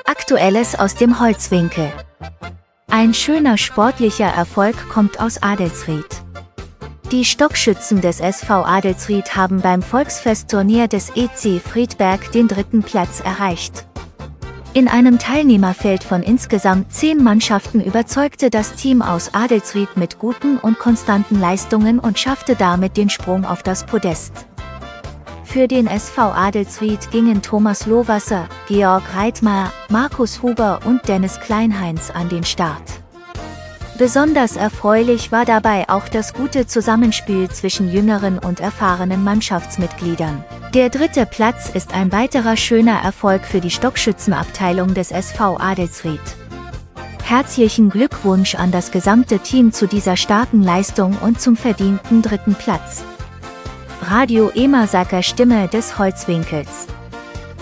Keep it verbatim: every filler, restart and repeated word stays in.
Aktuelles aus dem Holzwinkel. Ein schöner sportlicher Erfolg kommt aus Adelsried. Die Stockschützen des S V Adelsried haben beim Volksfestturnier des E C Friedberg den dritten Platz erreicht. In einem Teilnehmerfeld von insgesamt zehn Mannschaften überzeugte das Team aus Adelsried mit guten und konstanten Leistungen und schaffte damit den Sprung auf das Podest. Für den S V Adelsried gingen Thomas Lohwasser, Georg Reitmeier, Markus Huber und Dennis Kleinheinz an den Start. Besonders erfreulich war dabei auch das gute Zusammenspiel zwischen jüngeren und erfahrenen Mannschaftsmitgliedern. Der dritte Platz ist ein weiterer schöner Erfolg für die Stockschützenabteilung des S V Adelsried. Herzlichen Glückwunsch an das gesamte Team zu dieser starken Leistung und zum verdienten dritten Platz. Radio Emersaker Stimme des Holzwinkels.